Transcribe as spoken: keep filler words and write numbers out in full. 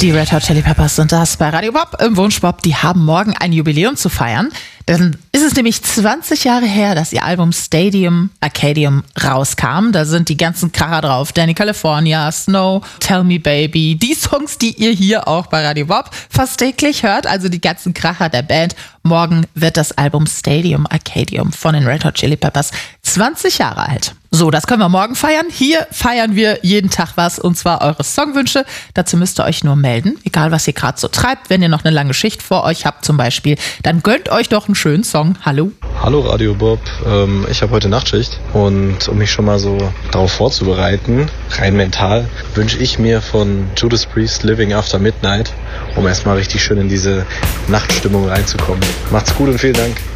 Die Red Hot Chili Peppers sind das bei Radio Bob im Wunschbob. Die haben morgen ein Jubiläum zu feiern. Dann ist es nämlich zwanzig Jahre her, dass ihr Album Stadium Arcadium rauskam. Da sind die ganzen Kracher drauf. Danny California, Snow, Tell Me Baby. Die Songs, die ihr hier auch bei Radio Bob fast täglich hört. Also die ganzen Kracher der Band. Morgen wird das Album Stadium Arcadium von den Red Hot Chili Peppers zwanzig Jahre alt. So, das können wir morgen feiern. Hier feiern wir jeden Tag was, und zwar eure Songwünsche. Dazu müsst ihr euch nur melden, egal was ihr gerade so treibt. Wenn ihr noch eine lange Schicht vor euch habt zum Beispiel, dann gönnt euch doch einen schönen Song. Hallo. Hallo Radio Bob, ähm, ich habe heute Nachtschicht und um mich schon mal so darauf vorzubereiten, rein mental, wünsche ich mir von Judas Priest Living After Midnight, um erstmal richtig schön in diese Nachtstimmung reinzukommen. Macht's gut und vielen Dank.